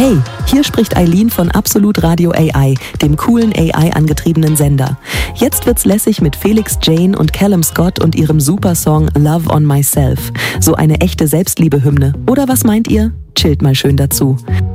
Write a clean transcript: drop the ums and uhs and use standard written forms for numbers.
Hey, hier spricht Eileen von Absolut Radio AI, dem coolen AI-angetriebenen Sender. Jetzt wird's lässig mit Felix Jane und Callum Scott und ihrem Supersong Love on Myself. So eine echte Selbstliebe-Hymne. Oder was meint ihr? Chillt mal schön dazu.